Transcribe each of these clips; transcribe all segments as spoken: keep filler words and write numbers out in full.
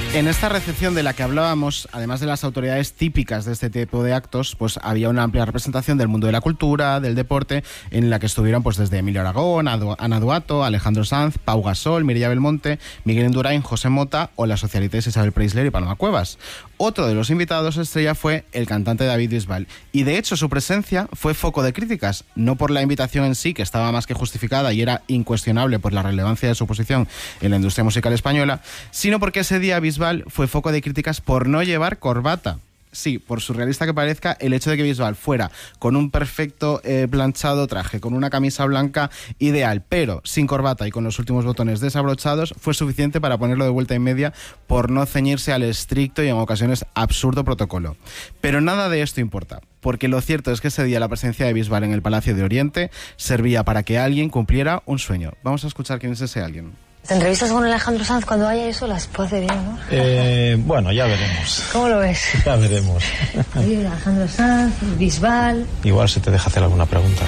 En esta recepción de la que hablábamos, además de las autoridades típicas de este tipo de actos, pues había una amplia representación del mundo de la cultura, del deporte, en la que estuvieron pues desde Emilio Aragón, Ana Duato, Alejandro Sanz, Pau Gasol, Mireia Belmonte, Miguel Indurain, José Mota o las socialites Isabel Preisler y Paloma Cuevas. Otro de los invitados estrella fue el cantante David Bisbal, y de hecho su presencia fue foco de críticas, no por la invitación en sí, que estaba más que justificada y era incuestionable por la relevancia de su posición en la industria musical española, sino porque ese día Bisbal fue foco de críticas por no llevar corbata. Sí, por surrealista que parezca, el hecho de que Bisbal fuera con un perfecto eh, planchado traje, con una camisa blanca ideal, pero sin corbata y con los últimos botones desabrochados, fue suficiente para ponerlo de vuelta y media por no ceñirse al estricto y en ocasiones absurdo protocolo. Pero nada de esto importa, porque lo cierto es que ese día la presencia de Bisbal en el Palacio de Oriente servía para que alguien cumpliera un sueño. Vamos a escuchar quién es ese alguien. ¿Te entrevistas con Alejandro Sanz cuando haya eso? Las puede hacer bien, ¿no? Eh, bueno, ya veremos. ¿Cómo lo ves? Ya veremos. Oye, Alejandro Sanz, Bisbal... Igual se te deja hacer alguna pregunta.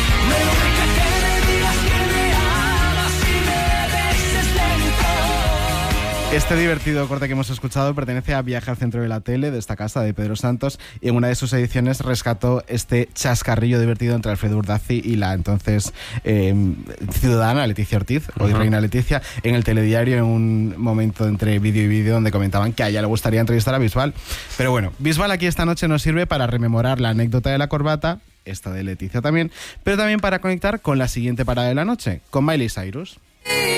Este divertido corte que hemos escuchado pertenece a Viaje al Centro de la Tele, de esta casa de Pedro Santos, y en una de sus ediciones rescató este chascarrillo divertido entre Alfredo Urdazzi y la entonces eh, ciudadana Leticia Ortiz, hoy uh-huh. reina Leticia, en el telediario, en un momento entre vídeo y vídeo donde comentaban que a ella le gustaría entrevistar a Bisbal. Pero bueno, Bisbal aquí esta noche nos sirve para rememorar la anécdota de la corbata, esta de Leticia también, pero también para conectar con la siguiente parada de la noche, con Miley Cyrus.